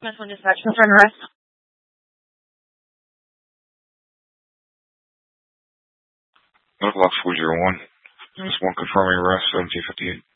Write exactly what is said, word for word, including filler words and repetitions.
Mass one dispatch, confirm arrest. Medical Box four zero one. Mass one confirming arrest, seventeen fifty-eight.